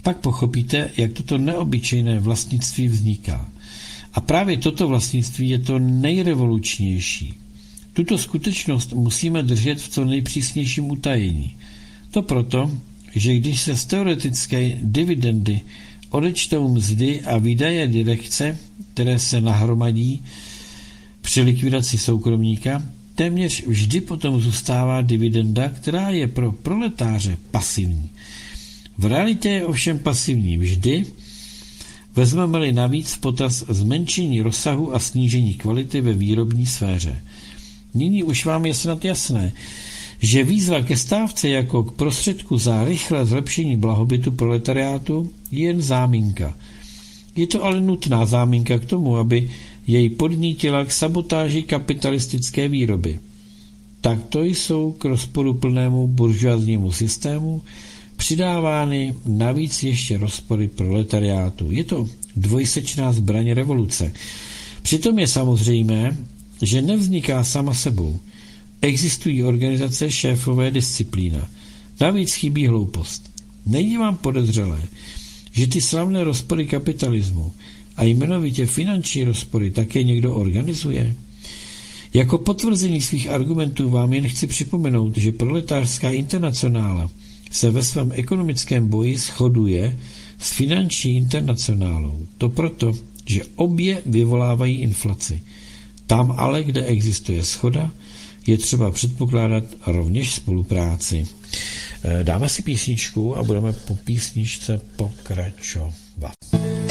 Pak pochopíte, jak toto neobyčejné vlastnictví vzniká. A právě toto vlastnictví je to nejrevolučnější. Tuto skutečnost musíme držet v co nejpřísnějším utajení. To proto, že když se z teoretické dividendy odečtou mzdy a výdaje direkce, které se nahromadí při likvidaci soukromníka, téměř vždy potom zůstává dividenda, která je pro proletáře pasivní. V realitě je ovšem pasivní vždy, vezmeme-li navíc v potaz zmenšení rozsahu a snížení kvality ve výrobní sféře. Nyní už vám je snad jasné, že výzva ke stávce jako k prostředku za rychlé zlepšení blahobytu proletariátu je jen záminka. Je to ale nutná záminka k tomu, aby jej podnítila k sabotáži kapitalistické výroby. Takto jsou k rozporuplnému buržoaznímu systému přidávány navíc ještě rozpory proletariátu. Je to dvojsečná zbraň revoluce. Přitom je samozřejmé, že nevzniká sama sebou. Existují organizace, šéfové, disciplína. Navíc chybí hloupost. Není vám podezřelé, že ty slavné rozpory kapitalismu a jmenovitě finanční rozpory také někdo organizuje? Jako potvrzení svých argumentů vám jen chci připomenout, že proletářská internacionála se ve svém ekonomickém boji shoduje s finanční internacionálou. To proto, že obě vyvolávají inflaci. Tam ale, kde existuje shoda, je třeba předpokládat rovněž spolupráci. Dáme si písničku a budeme po písničce pokračovat.